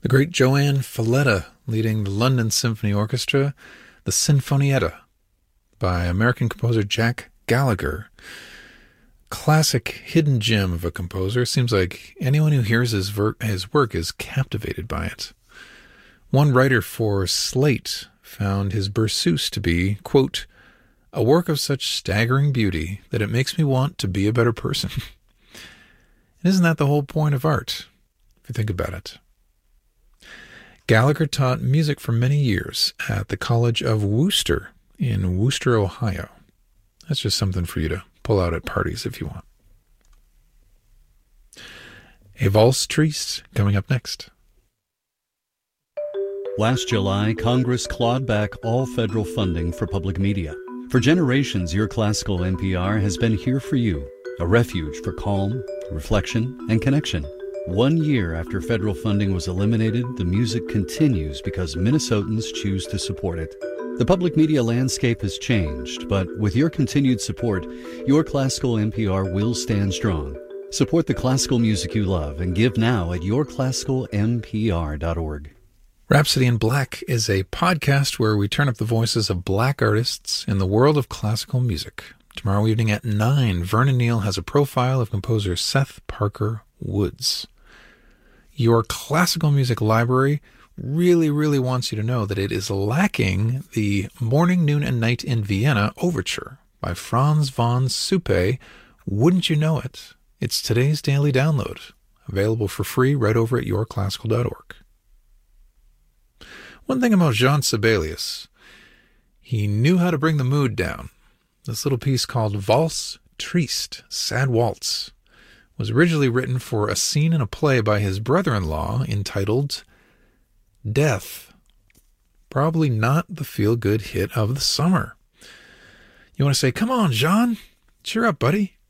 The great Joanne Falletta leading the London Symphony Orchestra, the Sinfonietta by American composer Jack Gallagher. Classic hidden gem of a composer. Seems like anyone who hears his work is captivated by it. One writer for Slate found his Berceuse to be, quote, a work of such staggering beauty that it makes me want to be a better person. And isn't that the whole point of art, if you think about it? Gallagher taught music for many years at the College of Wooster in Wooster, Ohio. That's just something for you to pull out at parties if you want. A Valse Triste coming up next. Last July, Congress clawed back all federal funding for public media. For generations, Your Classical NPR has been here for you, a refuge for calm, reflection, and connection. 1 year after federal funding was eliminated, the music continues because Minnesotans choose to support it. The public media landscape has changed, but with your continued support, Your Classical NPR will stand strong. Support the classical music you love and give now at yourclassicalnpr.org. Rhapsody in Black is a podcast where we turn up the voices of black artists in the world of classical music. Tomorrow evening at 9, Vernon Neal has a profile of composer Seth Parker Woods. Your classical music library really wants you to know that it is lacking the Morning, Noon, and Night in Vienna Overture by Franz von Suppe. Wouldn't you know it? It's today's daily download, available for free right over at yourclassical.org. One thing about Jean Sibelius, he knew how to bring the mood down. This little piece called Valse Triste, Sad Waltz, was originally written for a scene in a play by his brother-in-law entitled Death. Probably not the feel-good hit of the summer. You want to say, come on, Jean, cheer up, buddy.